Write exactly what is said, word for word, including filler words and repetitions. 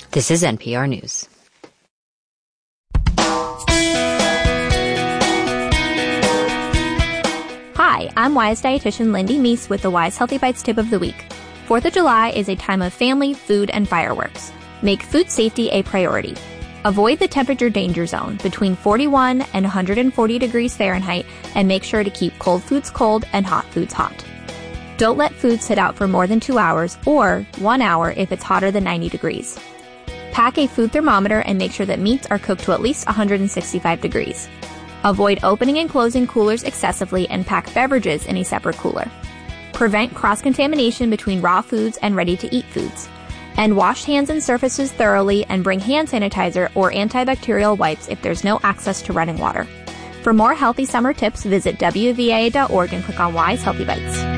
This is N P R News. Hi, I'm Wise dietitian Lindy Meese with the Wise Healthy Bites tip of the week. fourth of July is a time of family, food, and fireworks. Make food safety a priority. Avoid the temperature danger zone between forty-one and one hundred forty degrees Fahrenheit and make sure to keep cold foods cold and hot foods hot. Don't let food sit out for more than two hours or one hour if it's hotter than ninety degrees. Pack a food thermometer and make sure that meats are cooked to at least one hundred sixty-five degrees. Avoid opening and closing coolers excessively and pack beverages in a separate cooler. Prevent cross-contamination between raw foods and ready-to-eat foods. And wash hands and surfaces thoroughly and bring hand sanitizer or antibacterial wipes if there's no access to running water. For more healthy summer tips, visit W V A dot org and click on Wise Healthy Bites.